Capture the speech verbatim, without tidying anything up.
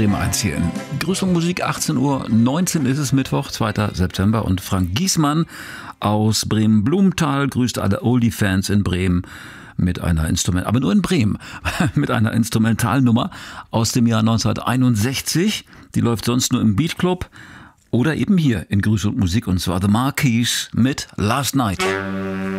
Bremen einzählen. Grüß und Musik, achtzehn Uhr neunzehn ist es, Mittwoch, zweiter September. Und Frank Giesmann aus Bremen-Blumenthal grüßt alle Oldie-Fans in Bremen mit einer Instrument, aber nur in Bremen, mit einer Instrumentalnummer aus dem Jahr neunzehnhunderteinundsechzig. Die läuft sonst nur im Beatclub oder eben hier in Grüß und Musik, und zwar The Marquis mit Last Night.